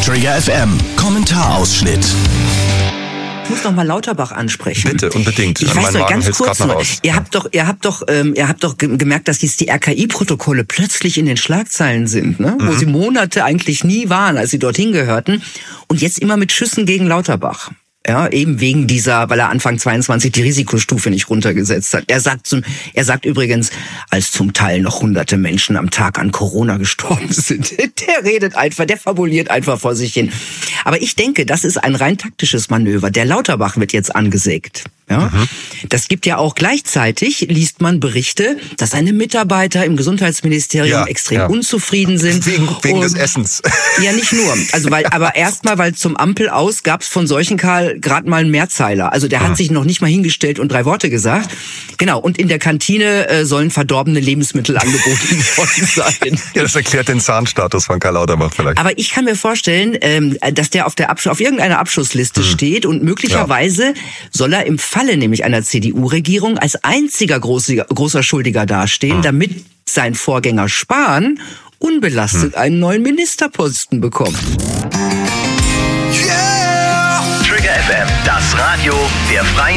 Trigger FM Kommentarausschnitt. Ich muss noch mal Lauterbach ansprechen. Bitte, unbedingt. Ich weiß noch, ganz kurz nur, raus. ihr habt doch gemerkt, dass jetzt die RKI-Protokolle plötzlich in den Schlagzeilen sind, ne? Wo sie Monate eigentlich nie waren, als sie dorthin gehörten. Und jetzt immer mit Schüssen gegen Lauterbach. Ja, eben wegen weil er Anfang 22 die Risikostufe nicht runtergesetzt hat. Er sagt übrigens, als zum Teil noch hunderte Menschen am Tag an Corona gestorben sind. Der fabuliert einfach vor sich hin. Aber ich denke, das ist ein rein taktisches Manöver. Der Lauterbach wird jetzt angesägt. Ja? Das gibt ja auch gleichzeitig, liest man Berichte, dass seine Mitarbeiter im Gesundheitsministerium extrem unzufrieden sind. Wegen des Essens. Ja, nicht nur. Also weil zum Ampel aus gab es von Seuchenkarl gerade mal einen Mehrzeiler. Also der hat sich noch nicht mal hingestellt und 3 Worte gesagt. Genau, und in der Kantine sollen verdorbene Lebensmittel angeboten worden sein. Ja, das erklärt den Zahnstatus von Karl Lauterbach vielleicht. Aber ich kann mir vorstellen, dass der auf irgendeiner Abschussliste steht und möglicherweise soll er im Falle nämlich einer CDU-Regierung als einziger großer Schuldiger dastehen, damit sein Vorgänger Spahn unbelastet einen neuen Ministerposten bekommt. Trigger FM, das Radio der Freien